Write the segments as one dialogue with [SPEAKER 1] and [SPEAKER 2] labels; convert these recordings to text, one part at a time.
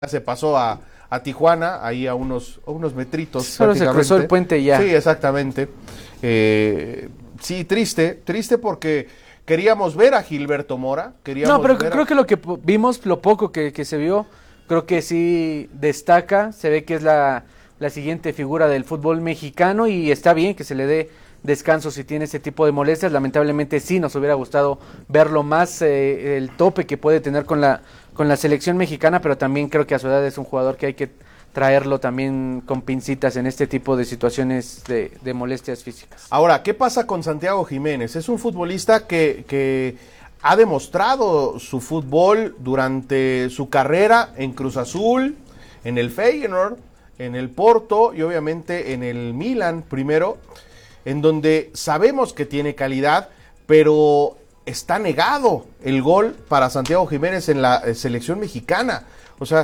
[SPEAKER 1] se pasó a Tijuana, ahí a unos metritos
[SPEAKER 2] Solo se cruzó el puente y ya.
[SPEAKER 1] Sí, exactamente. Sí, triste porque queríamos ver a Gilberto Mora.
[SPEAKER 2] No, pero creo que lo que vimos, lo poco que se vio, creo que sí destaca, se ve que es la siguiente figura del fútbol mexicano y está bien que se le dé descanso si tiene ese tipo de molestias. Lamentablemente sí nos hubiera gustado verlo más, el tope que puede tener con la selección mexicana, pero también creo que a su edad es un jugador que hay que traerlo también con pincitas en este tipo de situaciones de molestias físicas.
[SPEAKER 1] Ahora, ¿qué pasa con Santiago Jiménez? Es un futbolista que ha demostrado su fútbol durante su carrera en Cruz Azul, en el Feyenoord, en el Porto y obviamente en el Milan primero, en donde sabemos que tiene calidad, pero está negado el gol para Santiago Jiménez en la selección mexicana. O sea,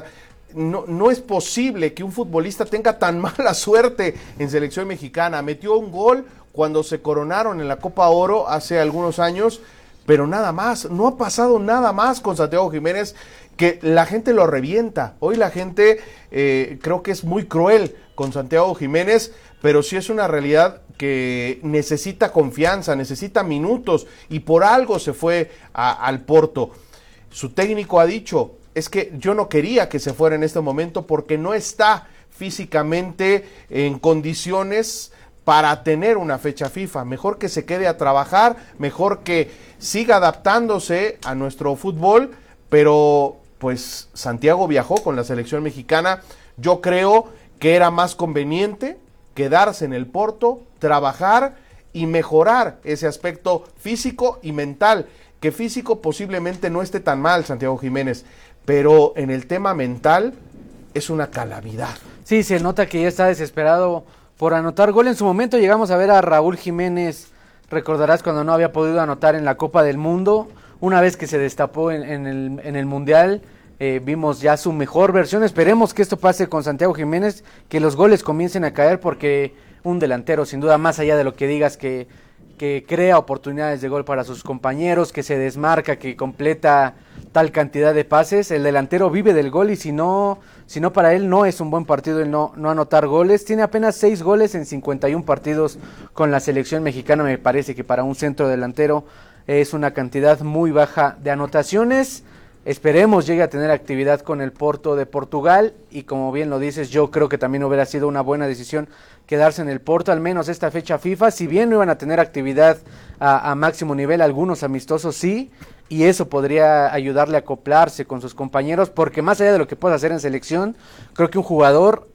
[SPEAKER 1] no es posible que un futbolista tenga tan mala suerte en selección mexicana. Metió un gol cuando se coronaron en la Copa Oro hace algunos años, pero nada más. No ha pasado nada más con Santiago Jiménez, que la gente lo revienta. Hoy la gente creo que es muy cruel con Santiago Jiménez, pero sí es una realidad que necesita confianza, necesita minutos, y por algo se fue al Porto. Su técnico ha dicho: es que yo no quería que se fuera en este momento porque no está físicamente en condiciones para tener una fecha FIFA. Mejor que se quede a trabajar, mejor que siga adaptándose a nuestro fútbol, pero pues Santiago viajó con la selección mexicana. Yo creo que era más conveniente quedarse en el Porto, trabajar y mejorar ese aspecto físico y mental, que físico posiblemente no esté tan mal Santiago Jiménez, pero en el tema mental es una calamidad.
[SPEAKER 2] Sí, se nota que ya está desesperado por anotar gol. En su momento llegamos a ver a Raúl Jiménez, recordarás cuando no había podido anotar en la Copa del Mundo. Una vez que se destapó en el Mundial, vimos ya su mejor versión. Esperemos que esto pase con Santiago Jiménez, que los goles comiencen a caer, porque un delantero, sin duda, más allá de lo que digas, que crea oportunidades de gol para sus compañeros, que se desmarca, que completa tal cantidad de pases, el delantero vive del gol, y si no para él no es un buen partido el no anotar goles. Tiene apenas 6 goles en 51 partidos con la selección mexicana. Me parece que para un centro delantero es una cantidad muy baja de anotaciones. Esperemos llegue a tener actividad con el Porto de Portugal, y como bien lo dices, yo creo que también hubiera sido una buena decisión quedarse en el Porto, al menos esta fecha FIFA. Si bien no iban a tener actividad a máximo nivel, algunos amistosos sí, y eso podría ayudarle a acoplarse con sus compañeros, porque más allá de lo que pueda hacer en selección, creo que un jugador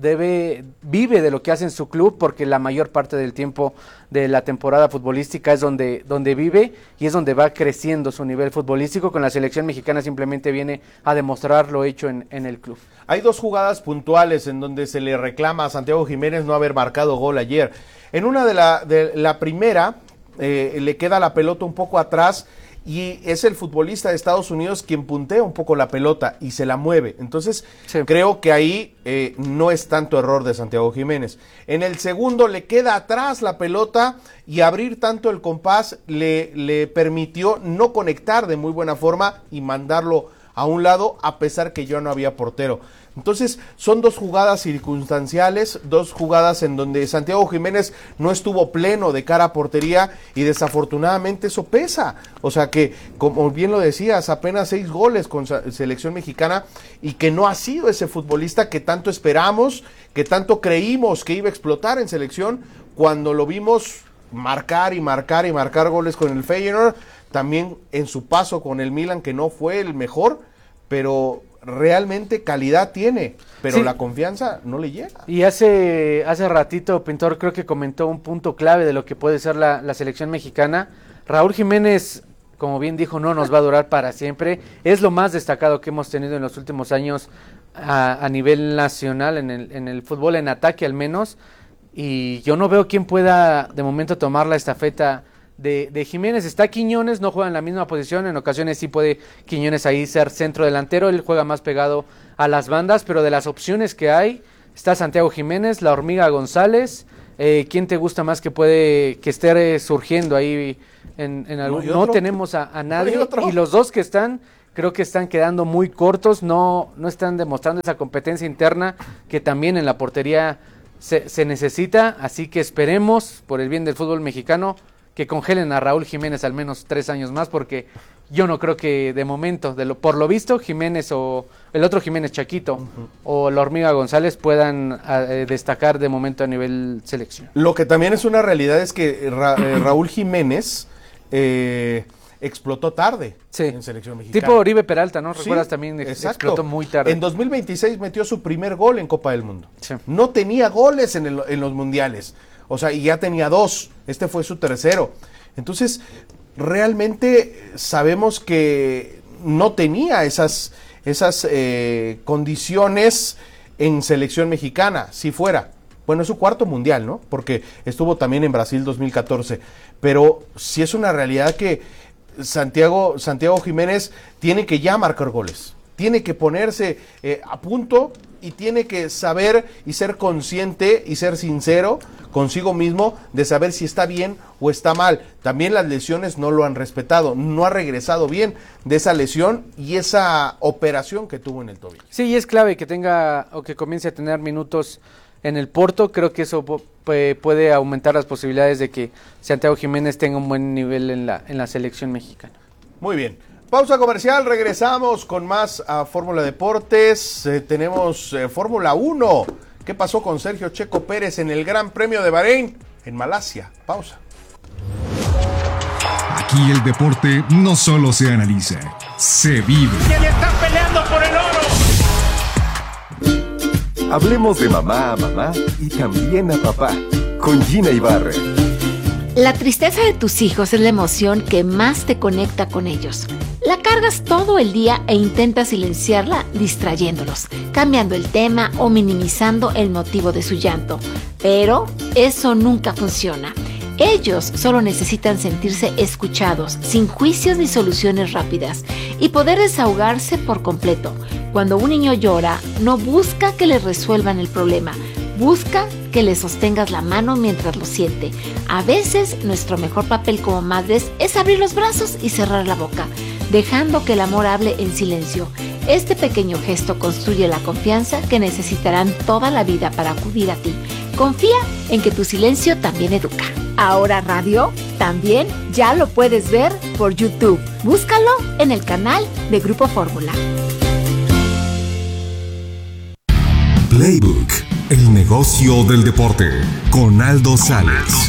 [SPEAKER 2] vive de lo que hace en su club, porque la mayor parte del tiempo de la temporada futbolística es donde vive, y es donde va creciendo su nivel futbolístico. Con la selección mexicana simplemente viene a demostrar lo hecho en el club.
[SPEAKER 1] Hay 2 jugadas puntuales en donde se le reclama a Santiago Jiménez no haber marcado gol ayer. En una de la primera, le queda la pelota un poco atrás, y es el futbolista de Estados Unidos quien puntea un poco la pelota y se la mueve. Entonces, sí, creo que ahí no es tanto error de Santiago Jiménez. En el segundo le queda atrás la pelota, y abrir tanto el compás le permitió no conectar de muy buena forma y mandarlo a un lado, a pesar que ya no había portero. Entonces son 2 jugadas circunstanciales, 2 jugadas en donde Santiago Jiménez no estuvo pleno de cara a portería, y desafortunadamente eso pesa. O sea que, como bien lo decías, apenas 6 goles con selección mexicana, y que no ha sido ese futbolista que tanto esperamos, que tanto creímos que iba a explotar en selección, cuando lo vimos marcar y marcar y marcar goles con el Feyenoord, también en su paso con el Milan, que no fue el mejor, pero realmente calidad tiene, pero sí, la confianza no le llega.
[SPEAKER 2] Y hace ratito Pintor creo que comentó un punto clave de lo que puede ser la selección mexicana. Raúl Jiménez, como bien dijo, no nos va a durar para siempre. Es lo más destacado que hemos tenido en los últimos años a nivel nacional en el fútbol, en ataque al menos, y yo no veo quién pueda de momento tomar la estafeta de Jiménez. Está Quiñones, no juega en la misma posición, en ocasiones sí puede Quiñones ahí ser centro delantero, él juega más pegado a las bandas, pero de las opciones que hay, está Santiago Jiménez, la Hormiga González. ¿Quién te gusta más que esté surgiendo ahí en algún? No tenemos a nadie, y los 2 que están, creo que están quedando muy cortos, no están demostrando esa competencia interna que también en la portería se necesita, así que esperemos, por el bien del fútbol mexicano, que congelen a Raúl Jiménez al menos 3 años más, porque yo no creo que de momento, por lo visto, Jiménez o el otro Jiménez Chaquito o la Hormiga González puedan destacar de momento a nivel selección.
[SPEAKER 1] Lo que también es una realidad es que Raúl Jiménez explotó tarde en selección mexicana.
[SPEAKER 2] Tipo Oribe Peralta, ¿no? ¿Recuerdas?
[SPEAKER 1] Sí,
[SPEAKER 2] también
[SPEAKER 1] exacto.
[SPEAKER 2] explotó muy tarde.
[SPEAKER 1] En 2026 metió su primer gol en Copa del Mundo.
[SPEAKER 2] Sí.
[SPEAKER 1] No tenía goles en los mundiales. O sea, y ya tenía 2. Este fue su tercero. Entonces, realmente sabemos que no tenía esas condiciones en selección mexicana, si fuera. Bueno, es su cuarto mundial, ¿no? Porque estuvo también en Brasil 2014. Pero sí es una realidad que Santiago Jiménez tiene que ya marcar goles. Tiene que ponerse a punto y tiene que saber y ser consciente y ser sincero consigo mismo de saber si está bien o está mal. También las lesiones no lo han respetado, no ha regresado bien de esa lesión y esa operación que tuvo en el tobillo.
[SPEAKER 2] Sí, y es clave que tenga o que comience a tener minutos en el Porto. Creo que eso puede aumentar las posibilidades de que Santiago Jiménez tenga un buen nivel en la selección mexicana.
[SPEAKER 1] Muy bien. Pausa comercial, regresamos con más a Fórmula Deportes. Tenemos Fórmula 1. ¿Qué pasó con Sergio Checo Pérez en el Gran Premio de Bahrein en Malasia? Pausa.
[SPEAKER 3] Aquí el deporte no solo se analiza, se vive.
[SPEAKER 4] ¡Que están peleando por el oro!
[SPEAKER 5] Hablemos de mamá a mamá y también a papá, con Gina Ibarra.
[SPEAKER 6] La tristeza de tus hijos es la emoción que más te conecta con ellos. La cargas todo el día e intentas silenciarla distrayéndolos, cambiando el tema o minimizando el motivo de su llanto. Pero eso nunca funciona. Ellos solo necesitan sentirse escuchados, sin juicios ni soluciones rápidas, y poder desahogarse por completo. Cuando un niño llora, no busca que le resuelvan el problema, busca que le sostengas la mano mientras lo siente. A veces, nuestro mejor papel como madres es abrir los brazos y cerrar la boca, dejando que el amor hable en silencio. Este pequeño gesto construye la confianza que necesitarán toda la vida para acudir a ti. Confía en que tu silencio también educa. Ahora Radio también ya lo puedes ver por YouTube. Búscalo en el canal de Grupo Fórmula.
[SPEAKER 3] Playbook, el negocio del deporte, con Aldo Sales.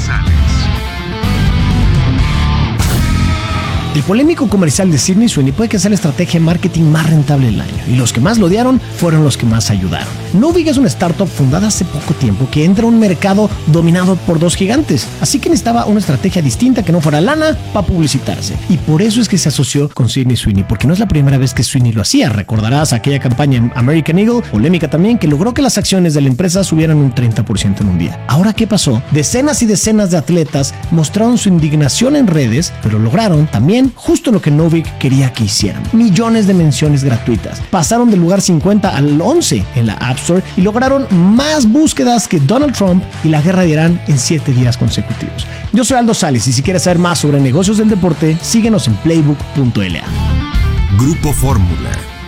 [SPEAKER 7] El polémico comercial de Sydney Sweeney puede que sea la estrategia de marketing más rentable del año, y los que más lo odiaron fueron los que más ayudaron. Novig es una startup fundada hace poco tiempo que entra a un mercado dominado por 2 gigantes, así que necesitaba una estrategia distinta que no fuera lana para publicitarse, y por eso es que se asoció con Sydney Sweeney, porque no es la primera vez que Sweeney lo hacía. Recordarás aquella campaña en American Eagle, polémica también, que logró que las acciones de la empresa subieran un 30% en un día. Ahora, ¿qué pasó? Decenas y decenas de atletas mostraron su indignación en redes, pero lograron también justo lo que Novig quería que hicieran: millones de menciones gratuitas. Pasaron del lugar 50 al 11 en la App Store y lograron más búsquedas que Donald Trump y la guerra de Irán en 7 días consecutivos. Yo soy Aldo Sales, y si quieres saber más sobre negocios del deporte, síguenos en playbook.la.
[SPEAKER 3] Grupo Fórmula.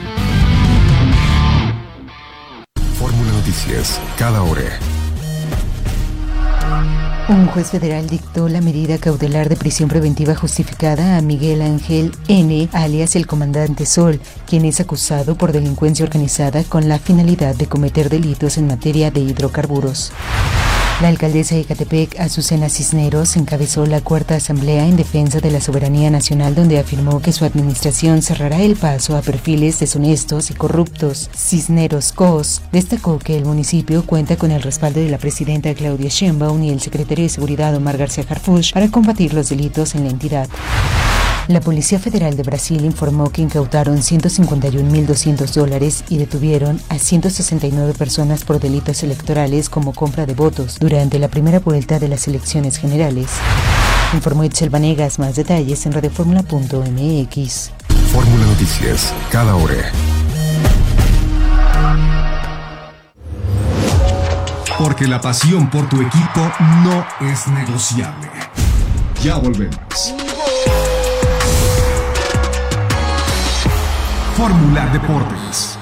[SPEAKER 5] Fórmula Noticias, cada hora.
[SPEAKER 8] Un juez federal dictó la medida cautelar de prisión preventiva justificada a Miguel Ángel N., alias el Comandante Sol, quien es acusado por delincuencia organizada con la finalidad de cometer delitos en materia de hidrocarburos. La alcaldesa de Ecatepec, Azucena Cisneros, encabezó la 4ª Asamblea en Defensa de la Soberanía Nacional, donde afirmó que su administración cerrará el paso a perfiles deshonestos y corruptos. Cisneros Cos destacó que el municipio cuenta con el respaldo de la presidenta Claudia Sheinbaum y el secretario de Seguridad Omar García Harfuch para combatir los delitos en la entidad. La Policía Federal de Brasil informó que incautaron $151,200 y detuvieron a 169 personas por delitos electorales como compra de votos durante la primera vuelta de las elecciones generales. Informó Itzel Vanegas. Más detalles en radioformula.mx.
[SPEAKER 5] Fórmula Noticias, cada hora.
[SPEAKER 3] Porque la pasión por tu equipo no es negociable. Ya volvemos. Fórmula Deportes.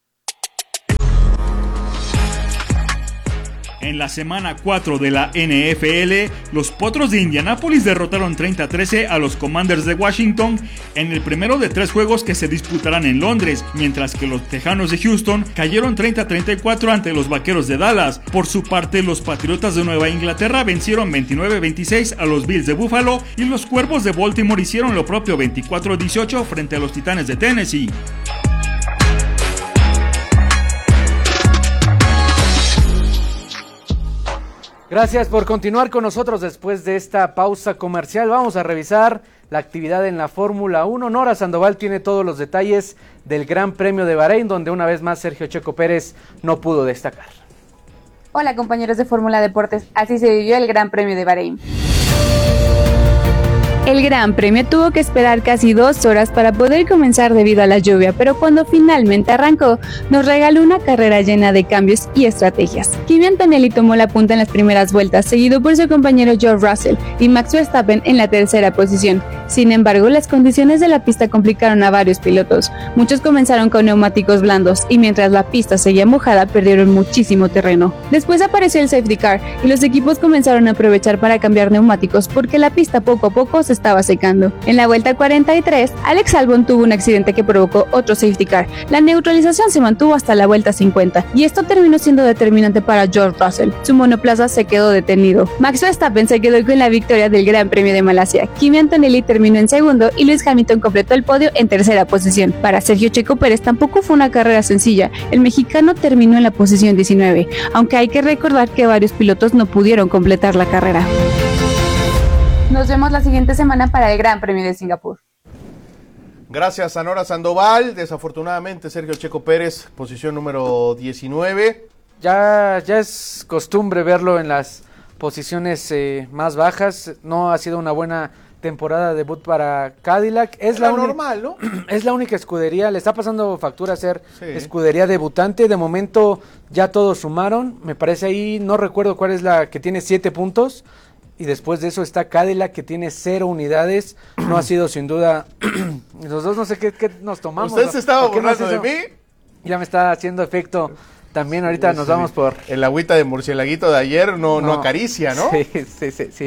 [SPEAKER 9] En la semana 4 de la NFL, los Potros de Indianápolis derrotaron 30-13 a los Commanders de Washington en el primero de 3 juegos que se disputarán en Londres, mientras que los Tejanos de Houston cayeron 30-34 ante los Vaqueros de Dallas. Por su parte, los Patriotas de Nueva Inglaterra vencieron 29-26 a los Bills de Buffalo y los Cuervos de Baltimore hicieron lo propio 24-18 frente a los Titanes de Tennessee.
[SPEAKER 2] Gracias por continuar con nosotros después de esta pausa comercial. Vamos a revisar la actividad en la Fórmula 1. Nora Sandoval tiene todos los detalles del Gran Premio de Bahrein, donde una vez más Sergio Checo Pérez no pudo destacar.
[SPEAKER 10] Hola compañeros de Fórmula Deportes, así se vivió el Gran Premio de Bahrein. El Gran Premio tuvo que esperar casi 2 horas para poder comenzar debido a la lluvia, pero cuando finalmente arrancó, nos regaló una carrera llena de cambios y estrategias. Kimi Antonelli tomó la punta en las primeras vueltas, seguido por su compañero George Russell y Max Verstappen en la tercera posición. Sin embargo, las condiciones de la pista complicaron a varios pilotos. Muchos comenzaron con neumáticos blandos y mientras la pista seguía mojada, perdieron muchísimo terreno. Después apareció el safety car y los equipos comenzaron a aprovechar para cambiar neumáticos porque la pista poco a poco se estaba secando. En la vuelta 43, Alex Albon tuvo un accidente que provocó otro safety car. La neutralización se mantuvo hasta la vuelta 50 y esto terminó siendo determinante para George Russell. Su monoplaza se quedó detenido. Max Verstappen se quedó con la victoria del Gran Premio de Malasia. Kimi Antonelli terminó en segundo y Lewis Hamilton completó el podio en tercera posición. Para Sergio Checo Pérez tampoco fue una carrera sencilla. El mexicano terminó en la posición 19, aunque hay que recordar que varios pilotos no pudieron completar la carrera. Nos vemos la siguiente semana para el Gran Premio de Singapur.
[SPEAKER 1] Gracias a Nora Sandoval. Desafortunadamente Sergio Checo Pérez, posición número 19.
[SPEAKER 2] Ya es costumbre verlo en las posiciones más bajas. No ha sido una buena temporada de debut para Cadillac. Es la
[SPEAKER 1] normal, ¿no?
[SPEAKER 2] Es la única escudería. Le está pasando factura ser escudería debutante. De momento ya todos sumaron. Me parece ahí, no recuerdo cuál es la que tiene 7 puntos. Y después de eso está Cadillac, que tiene 0 unidades. No ha sido sin duda. Los dos no sé qué nos tomamos.
[SPEAKER 1] ¿Usted se estaba burlando de mí?
[SPEAKER 2] Ya me está haciendo efecto. También ahorita nos vamos por...
[SPEAKER 1] El agüita de murcielaguito de ayer no acaricia, ¿no?
[SPEAKER 2] Sí,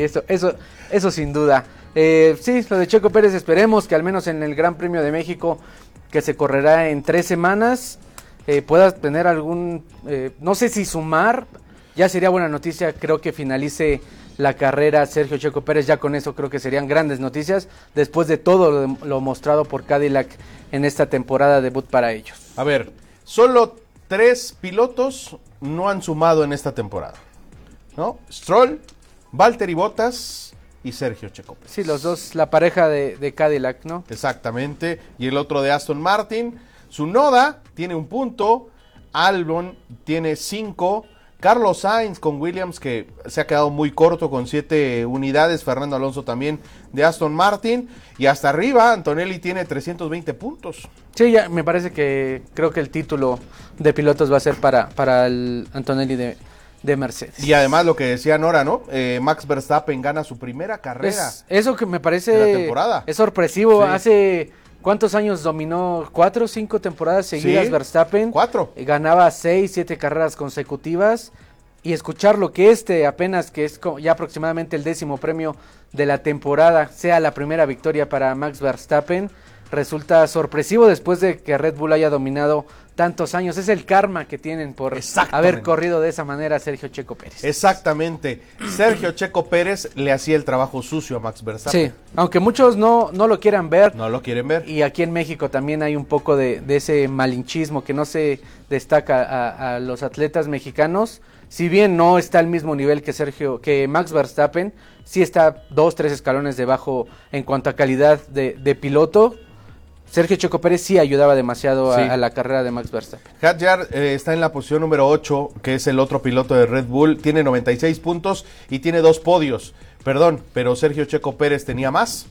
[SPEAKER 2] eso sin duda. Sí, lo de Checo Pérez, esperemos que al menos en el Gran Premio de México, que se correrá en 3 semanas, pueda tener algún... no sé si sumar, ya sería buena noticia, creo que finalice la carrera Sergio Checo Pérez, ya con eso creo que serían grandes noticias, después de todo lo mostrado por Cadillac en esta temporada debut para ellos.
[SPEAKER 1] A ver, solo 3 pilotos no han sumado en esta temporada, ¿no? Stroll, Valtteri Bottas y Sergio Checo Pérez.
[SPEAKER 2] Sí, los dos, la pareja de Cadillac, ¿no?
[SPEAKER 1] Exactamente, y el otro de Aston Martin. Tsunoda tiene 1 punto, Albon tiene 5, Carlos Sainz con Williams, que se ha quedado muy corto con 7 unidades, Fernando Alonso también de Aston Martin, y hasta arriba Antonelli tiene 320 puntos.
[SPEAKER 2] Sí, ya me parece que creo que el título de pilotos va a ser para el Antonelli de Mercedes.
[SPEAKER 1] Y además lo que decía Nora, ¿no? Max Verstappen gana su primera carrera.
[SPEAKER 2] Eso que me parece
[SPEAKER 1] de la temporada.
[SPEAKER 2] Es sorpresivo.
[SPEAKER 1] Sí.
[SPEAKER 2] Hace ¿cuántos años dominó? 4 o 5 temporadas seguidas, sí, Verstappen.
[SPEAKER 1] 4.
[SPEAKER 2] Ganaba 6, 7 carreras consecutivas. Y escuchar lo que apenas, que es ya aproximadamente el 10º premio de la temporada, sea la primera victoria para Max Verstappen, resulta sorpresivo después de que Red Bull haya dominado tantos años. Es el karma que tienen por haber corrido de esa manera a Sergio Checo Pérez.
[SPEAKER 1] Exactamente. Sergio Checo Pérez le hacía el trabajo sucio a Max Verstappen.
[SPEAKER 2] Sí, aunque muchos no lo quieran ver.
[SPEAKER 1] No lo quieren ver.
[SPEAKER 2] Y aquí en México también hay un poco de ese malinchismo que no se destaca a los atletas mexicanos. Si bien no está al mismo nivel que Max Verstappen, sí está 2-3 escalones debajo en cuanto a calidad de piloto. Sergio Checo Pérez sí ayudaba demasiado a la carrera de Max Verstappen.
[SPEAKER 1] Hadjar está en la posición número 8, que es el otro piloto de Red Bull, tiene 96 puntos y tiene 2 podios. Perdón, pero Sergio Checo Pérez tenía más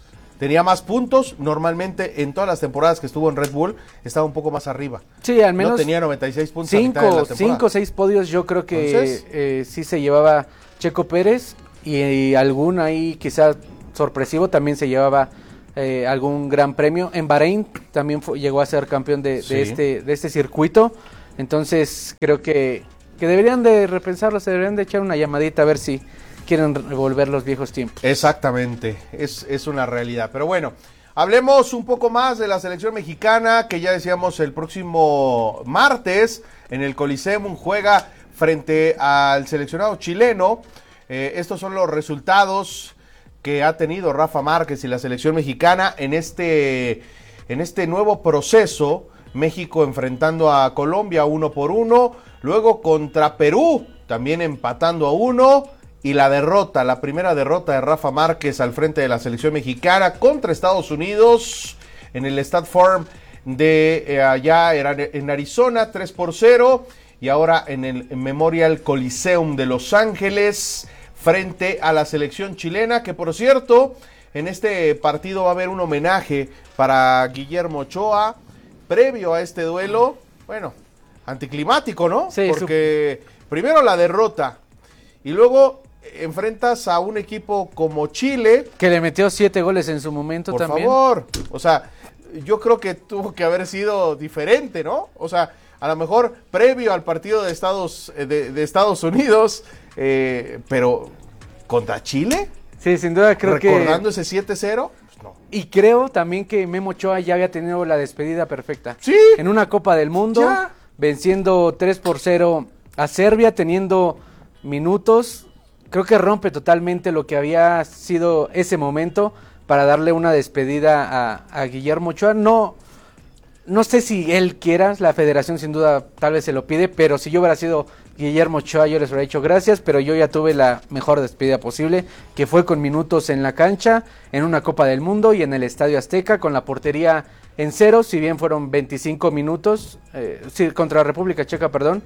[SPEAKER 1] puntos. Normalmente en todas las temporadas que estuvo en Red Bull estaba un poco más arriba.
[SPEAKER 2] Sí, al menos
[SPEAKER 1] no tenía 96 puntos a mitad de la temporada.
[SPEAKER 2] 5 o 6 podios yo creo que sí se llevaba Checo Pérez, y algún ahí quizás sorpresivo también se llevaba algún gran premio. En Bahrein también llegó a ser campeón de este circuito. Entonces creo que deberían de repensarlo, se deberían de echar una llamadita a ver si quieren volver los viejos tiempos.
[SPEAKER 1] Exactamente, es una realidad. Pero bueno, hablemos un poco más de la selección mexicana, que ya decíamos el próximo martes en el Coliseum juega frente al seleccionado chileno. Estos son los resultados que ha tenido Rafa Márquez y la selección mexicana en este nuevo proceso. México enfrentando a Colombia 1-1, luego contra Perú también empatando a 1, y la primera derrota de Rafa Márquez al frente de la selección mexicana contra Estados Unidos en el State Farm de allá en Arizona, 3-0, y ahora en el Memorial Coliseum de Los Ángeles frente a la selección chilena, que por cierto, en este partido va a haber un homenaje para Guillermo Ochoa, previo a este duelo, bueno, anticlimático, ¿no?
[SPEAKER 2] Sí,
[SPEAKER 1] porque primero la derrota y luego enfrentas a un equipo como Chile.
[SPEAKER 2] Que le metió 7 goles en su momento también.
[SPEAKER 1] Por favor, o sea, yo creo que tuvo que haber sido diferente, ¿no? O sea, a lo mejor previo al partido de Estados Unidos, pero ¿contra Chile?
[SPEAKER 2] Sí, sin duda creo
[SPEAKER 1] recordando ese 7-0. No.
[SPEAKER 2] Y creo también que Memo Ochoa ya había tenido la despedida perfecta.
[SPEAKER 1] Sí.
[SPEAKER 2] En una Copa del Mundo, ya, venciendo 3-0 a Serbia, teniendo minutos. Creo que rompe totalmente lo que había sido ese momento para darle una despedida a Guillermo Ochoa. No sé si él quiera, la federación sin duda tal vez se lo pide, pero si yo hubiera sido Guillermo Ochoa, yo les hubiera dicho gracias, pero yo ya tuve la mejor despedida posible, que fue con minutos en la cancha, en una Copa del Mundo y en el Estadio Azteca, con la portería en cero, si bien fueron 25 minutos, contra la República Checa, perdón,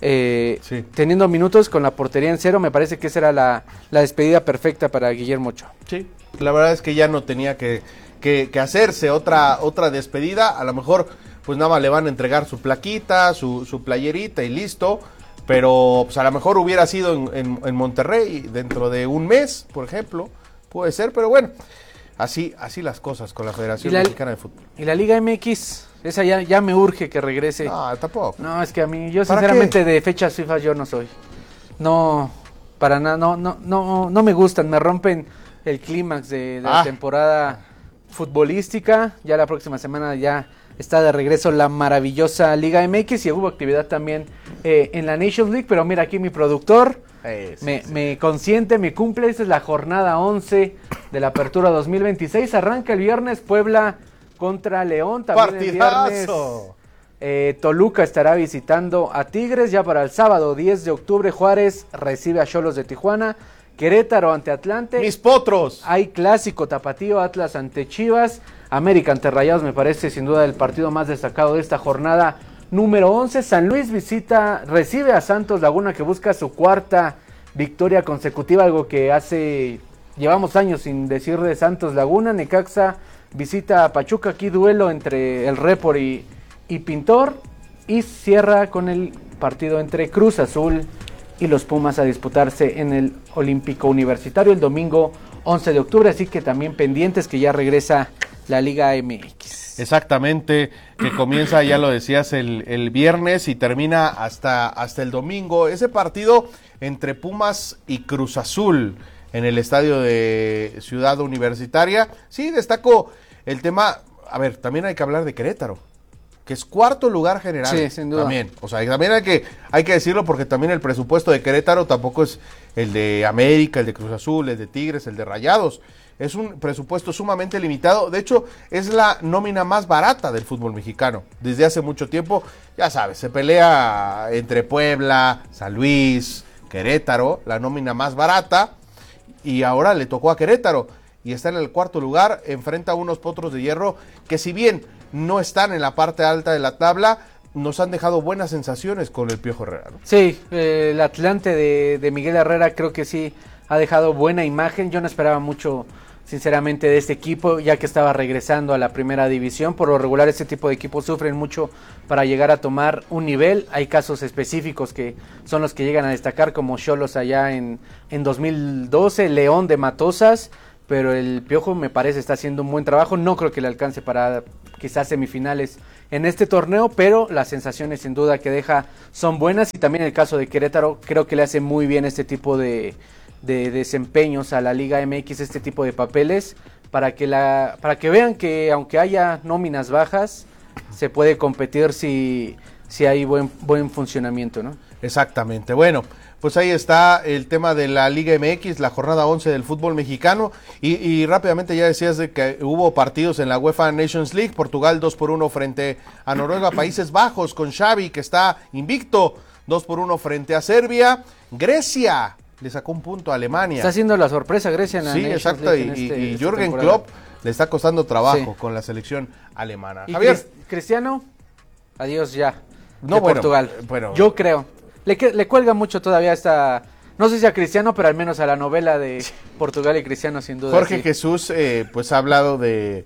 [SPEAKER 2] sí, teniendo minutos con la portería en cero, me parece que esa era la despedida perfecta para Guillermo Ochoa.
[SPEAKER 1] Sí, la verdad es que ya no tenía que hacerse otra despedida, a lo mejor pues nada más le van a entregar su plaquita, su playerita y listo, pero pues a lo mejor hubiera sido en Monterrey dentro de un mes, por ejemplo, puede ser, pero bueno, así las cosas con la Federación Mexicana de Fútbol.
[SPEAKER 2] Y la Liga MX, esa ya me urge que regrese.
[SPEAKER 1] No, tampoco.
[SPEAKER 2] No, es que a mí, yo sinceramente de fechas FIFA yo no soy. No, para nada, no me gustan, me rompen el clímax de la temporada futbolística. Ya la próxima semana ya está de regreso la maravillosa Liga MX y hubo actividad también en la Nations League, pero mira aquí mi productor me consiente, me cumple. Esta es la jornada 11 de la Apertura 2026, arranca el viernes Puebla contra León, también
[SPEAKER 1] ¡partidazo!
[SPEAKER 2] El viernes Toluca estará visitando a Tigres, ya para el sábado 10 de octubre Juárez recibe a Xolos de Tijuana, Querétaro ante Atlante.
[SPEAKER 1] ¡Mis potros!
[SPEAKER 2] Hay clásico tapatío, Atlas ante Chivas, América ante Rayados, me parece sin duda el partido más destacado de esta jornada número 11. San Luis recibe a Santos Laguna, que busca su cuarta victoria consecutiva, algo que llevamos años sin decir de Santos Laguna. Necaxa visita a Pachuca, aquí duelo entre el Repor y Pintor, y cierra con el partido entre Cruz Azul y los Pumas a disputarse en el Olímpico Universitario el domingo 11 de octubre, así que también pendientes que ya regresa la Liga MX.
[SPEAKER 1] Exactamente, que comienza, ya lo decías, el viernes y termina hasta el domingo. Ese partido entre Pumas y Cruz Azul en el estadio de Ciudad Universitaria. Sí, destaco el tema, a ver, también hay que hablar de Querétaro, que es cuarto lugar general.
[SPEAKER 2] Sí, sin duda.
[SPEAKER 1] También, o sea, también hay que decirlo, porque también el presupuesto de Querétaro tampoco es el de América, el de Cruz Azul, el de Tigres, el de Rayados. Es un presupuesto sumamente limitado. De hecho, es la nómina más barata del fútbol mexicano. Desde hace mucho tiempo, ya sabes, se pelea entre Puebla, San Luis, Querétaro, la nómina más barata. Y ahora le tocó a Querétaro y está en el cuarto lugar, enfrenta a unos Potros de Hierro que, si bien no están en la parte alta de la tabla, nos han dejado buenas sensaciones con el Piojo Herrera, ¿no?
[SPEAKER 2] Sí, el Atlante de Miguel Herrera creo que sí ha dejado buena imagen. Yo no esperaba mucho, sinceramente, de este equipo, ya que estaba regresando a la primera división. Por lo regular, este tipo de equipos sufren mucho para llegar a tomar un nivel. Hay casos específicos que son los que llegan a destacar, como Xolos allá en 2012, León de Matosas, pero el Piojo me parece está haciendo un buen trabajo. No creo que le alcance para quizás semifinales en este torneo, pero las sensaciones sin duda que deja son buenas, y también el caso de Querétaro creo que le hace muy bien este tipo de desempeños a la Liga MX, este tipo de papeles, para que vean que aunque haya nóminas bajas, se puede competir si hay buen funcionamiento, ¿no?
[SPEAKER 1] Exactamente. Bueno, pues ahí está el tema de la Liga MX, la jornada 11 del fútbol mexicano, y rápidamente ya decías de que hubo partidos en la UEFA Nations League. Portugal 2-1 frente a Noruega. Países Bajos con Xavi, que está invicto, 2-1 frente a Serbia. Grecia le sacó un punto a Alemania.
[SPEAKER 2] Está haciendo la sorpresa Grecia en la
[SPEAKER 1] Sí,
[SPEAKER 2] Nations
[SPEAKER 1] exacto,
[SPEAKER 2] League
[SPEAKER 1] y Jürgen Klopp le está costando trabajo con la selección alemana.
[SPEAKER 2] Y
[SPEAKER 1] Javier.
[SPEAKER 2] Cristiano, adiós ya.
[SPEAKER 1] No,
[SPEAKER 2] de
[SPEAKER 1] bueno,
[SPEAKER 2] Portugal.
[SPEAKER 1] bueno.
[SPEAKER 2] Yo creo. Le cuelga mucho todavía esta, no sé si a Cristiano, pero al menos a la novela de Portugal y Cristiano, sin duda.
[SPEAKER 1] Jorge
[SPEAKER 2] sí.
[SPEAKER 1] Jesús pues ha hablado de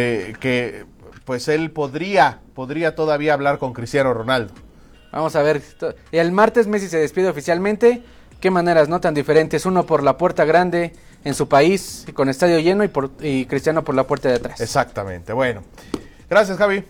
[SPEAKER 1] que pues él podría todavía hablar con Cristiano Ronaldo.
[SPEAKER 2] Vamos a ver. El martes Messi se despide oficialmente. Qué maneras no tan diferentes. Uno por la puerta grande en su país, con estadio lleno, y Cristiano por la puerta de atrás.
[SPEAKER 1] Exactamente. Bueno, gracias, Javi.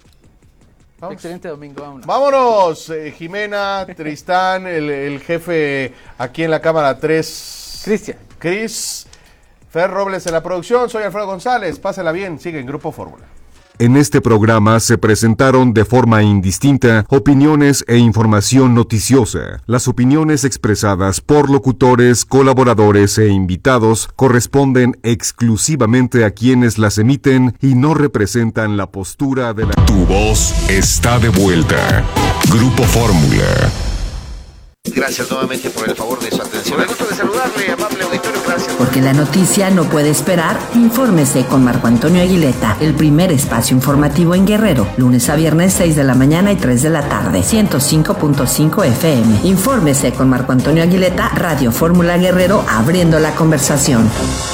[SPEAKER 2] Vamos. Excelente domingo, vámonos.
[SPEAKER 1] Vámonos, Jimena, Tristán, el jefe aquí en la Cámara 3.
[SPEAKER 2] Cristian.
[SPEAKER 1] Cris, Fer Robles en la producción, soy Alfredo González, pásela bien, sigue en Grupo Fórmula.
[SPEAKER 3] En este programa se presentaron de forma indistinta opiniones e información noticiosa. Las opiniones expresadas por locutores, colaboradores e invitados corresponden exclusivamente a quienes las emiten y no representan la postura de la...
[SPEAKER 11] Tu voz está de vuelta. Grupo Fórmula.
[SPEAKER 12] Gracias nuevamente por el favor de su atención. Me gusta de saludarle, amable auditorio, gracias.
[SPEAKER 13] Porque la noticia no puede esperar, infórmese con Marco Antonio Aguileta, el primer espacio informativo en Guerrero, lunes a viernes 6 de la mañana y 3 de la tarde, 105.5 FM. Infórmese con Marco Antonio Aguileta, Radio Fórmula Guerrero, abriendo la conversación.